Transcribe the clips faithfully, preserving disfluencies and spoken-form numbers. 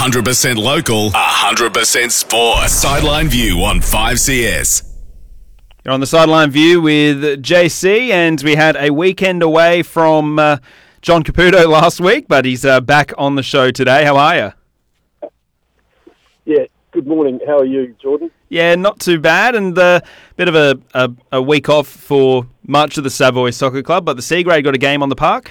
hundred percent local, one hundred percent sport. Sideline View on five C S. You're on the Sideline View with J C, and we had a weekend away from uh, John Caputo last week, but he's uh, back on the show today. How are you? Yeah, good morning. How are you, Jordan? Yeah, not too bad, and a uh, bit of a, a, a week off for much of the Savoy Soccer Club, but the C Grade got a game on the park?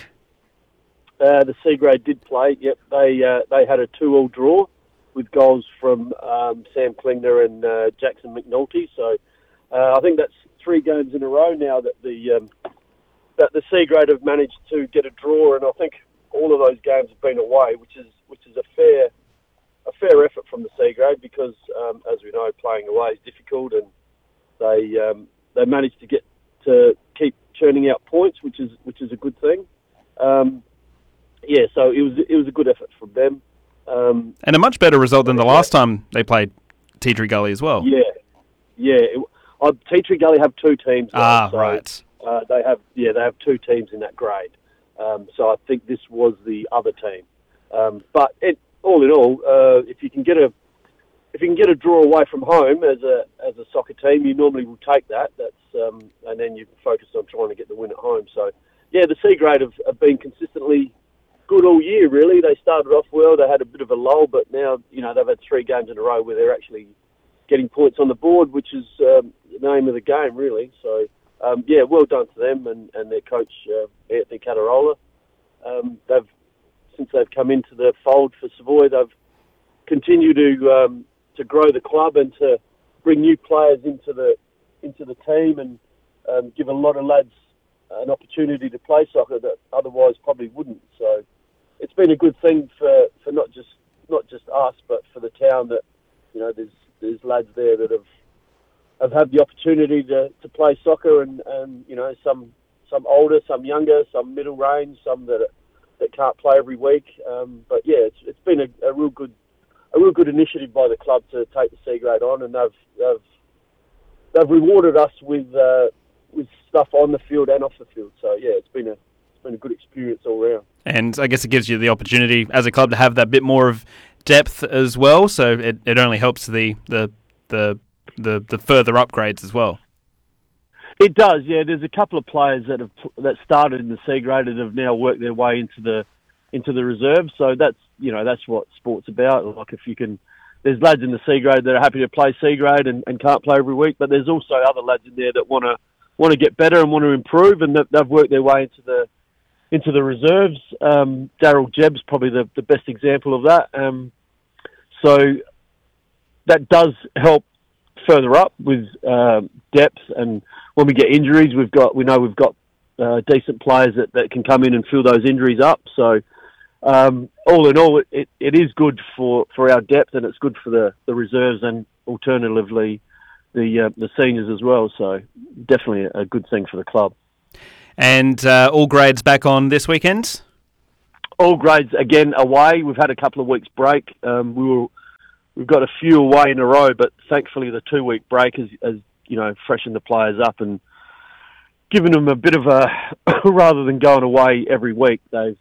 Uh, the C Grade did play. Yep, they uh, they had a two-all draw with goals from um, Sam Klingner and uh, Jackson McNulty. So uh, I think that's three games in a row now that the um, that the C Grade have managed to get a draw, and I think all of those games have been away, which is which is a fair a fair effort from the C Grade because, um, as we know, playing away is difficult, and they um, they managed to get to keep churning out points, which is which is a good thing. Um, Yeah, so it was it was a good effort from them. Um, and a much better result than the last time they played Tea Tree Gully as well. Yeah, yeah. It, uh, Tea Tree Gully have two teams. Now, ah, so, right. Uh, they have yeah, they have two teams in that grade. Um, so I think this was the other team. Um, but it, all in all, uh, if you can get a if you can get a draw away from home as a as a soccer team, you normally will take that. That's um, and then you can focus on trying to get the win at home. So yeah, the C Grade have, have been consistently good all year, really. They started off well. They had a bit of a lull, but now, you know, they've had three games in a row where they're actually getting points on the board, which is um, the name of the game, really. So, um, yeah, well done to them and, and their coach, uh, Anthony Catarola. Um, they've since they've come into the fold for Savoy, they've continued to um, to grow the club and to bring new players into the into the team and um, give a lot of lads an opportunity to play soccer that otherwise probably wouldn't. So it's been a good thing for, for not just not just us, but for the town that, you know, there's there's lads there that have have had the opportunity to, to play soccer, and, and you know, some some older, some younger, some middle range, some that that can't play every week. Um, but yeah, it's it's been a, a real good a real good initiative by the club to take the C Grade on, and they've they've they've rewarded us with uh, with stuff on the field and off the field. So yeah, it's been a it's been a good experience all round. And I guess it gives you the opportunity as a club to have that bit more of depth as well. So it, it only helps the, the the the the further upgrades as well. It does, yeah. There's a couple of players that have that started in the C Grade that have now worked their way into the into the reserves. So that's you know that's what sport's about. Like if you can, there's lads in the C Grade that are happy to play C Grade and, and can't play every week, but there's also other lads in there that want to want to get better and want to improve, and they've worked their way into the into the reserves. Um, Daryl Jebb's probably the, the best example of that. Um, so that does help further up with uh, depth, and when we get injuries, we've got we know we've got uh, decent players that, that can come in and fill those injuries up. So um, all in all, it, it, it is good for, for our depth, and it's good for the, the reserves, and alternatively the uh, the seniors as well. So definitely a good thing for the club. And uh, all grades back on this weekend? All grades again away. We've had a couple of weeks break. Um, we were we've got a few away in a row, but thankfully the two week break has, has you know freshened the players up and given them a bit of a rather than going away every week. They've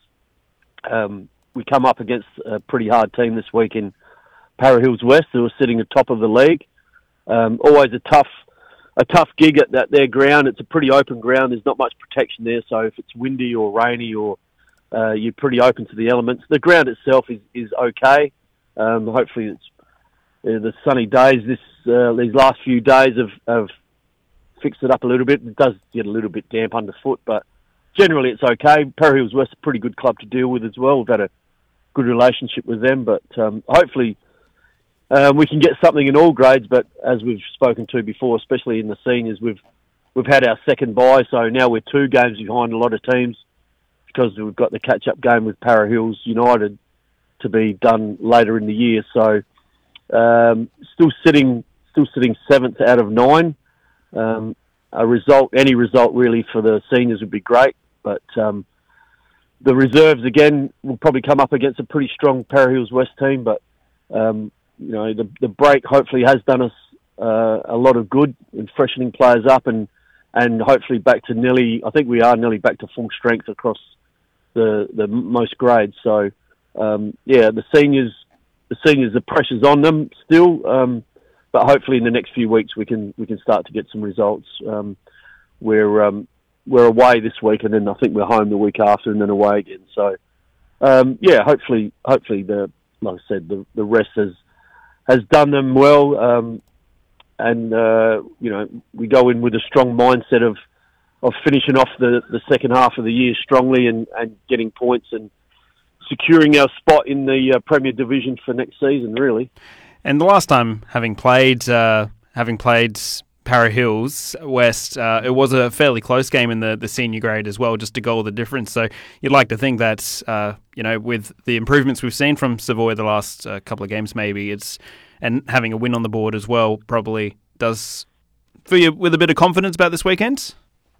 um, we come up against a pretty hard team this week in Para Hills West, who are sitting atop of the league. Um, always a tough, a tough gig at that their ground. It's a pretty open ground. There's not much protection there. So if it's windy or rainy, or uh, you're pretty open to the elements. The ground itself is is okay. Um, hopefully, it's uh, the sunny days. This uh, these last few days have, have fixed it up a little bit. It does get a little bit damp underfoot, but generally it's okay. Para Hills West is a pretty good club to deal with as well. We've had a good relationship with them, but um, hopefully. Um, we can get something in all grades, but as we've spoken to before, especially in the seniors, we've we've had our second bye, so now we're two games behind a lot of teams because we've got the catch-up game with Para Hills United to be done later in the year. So um, still sitting still sitting seventh out of nine. Um, a result, any result really for the seniors would be great, but um, the reserves again will probably come up against a pretty strong Para Hills West team, but. Um, You know, the the break hopefully has done us uh, a lot of good in freshening players up and, and hopefully back to nearly, I think we are nearly back to full strength across the the most grades. So, um, yeah, the seniors the seniors, the pressure's on them still. Um, but hopefully in the next few weeks we can we can start to get some results. Um, we're um, we're away this week, and then I think we're home the week after, and then away again. So um, yeah, hopefully hopefully the like I said the the rest has has done them well, um, and uh, you know we go in with a strong mindset of of finishing off the, the second half of the year strongly and, and getting points and securing our spot in the uh, Premier Division for next season, really. And the last time having played, uh, having played Para Hills West, uh, it was a fairly close game in the, the senior grade as well, just a goal the difference. So you'd like to think that, uh, you know, with the improvements we've seen from Savoy the last uh, couple of games, maybe it's and having a win on the board as well probably does fill you with a bit of confidence about this weekend.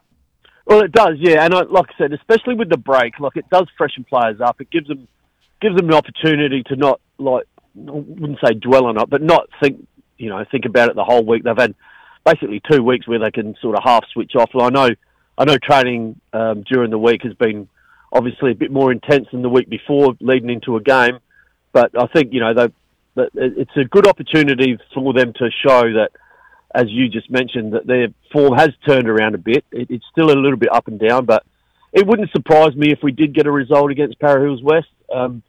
Well, it does, yeah, and I, like I said, especially with the break, like it does freshen players up. It gives them gives them an opportunity to not like I wouldn't say dwell on it, but not think you know think about it the whole week. They've had basically two weeks where they can sort of half switch off. Well, I know I know training um, during the week has been obviously a bit more intense than the week before, leading into a game. But I think you know they it's a good opportunity for them to show that, as you just mentioned, that their form has turned around a bit. It, it's still a little bit up and down, but it wouldn't surprise me if we did get a result against Para Hills West. Um,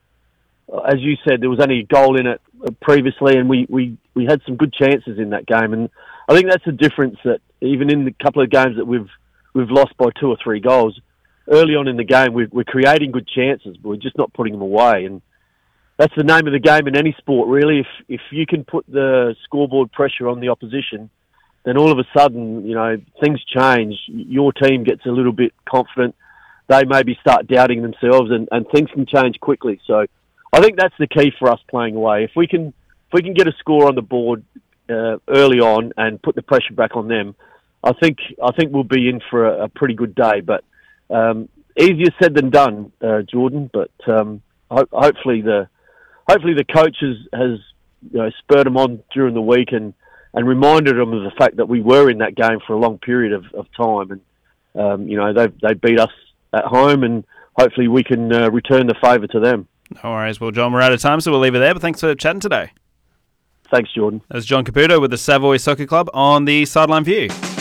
as you said, there was only a goal in it previously, and we, we, we had some good chances in that game. And I think that's the difference, that even in the couple of games that we've we've lost by two or three goals, early on in the game we're, we're creating good chances, but we're just not putting them away. And that's the name of the game in any sport, really. If if you can put the scoreboard pressure on the opposition, then all of a sudden, you know, things change. Your team gets a little bit confident. They maybe start doubting themselves, and, and things can change quickly. So I think that's the key for us playing away. If we can if we can get a score on the board uh, early on and put the pressure back on them, I think I think we'll be in for a, a pretty good day. But um, easier said than done, uh, Jordan. But um, ho- hopefully the Hopefully the coach has, has you know, spurred them on during the week and, and reminded them of the fact that we were in that game for a long period of, of time. And, um, you know, they they beat us at home, and hopefully we can uh, return the favour to them. No worries. Well, John, we're out of time, so we'll leave it there. But thanks for chatting today. Thanks, Jordan. That was John Caputo with the Savoy Soccer Club on the Sideline View.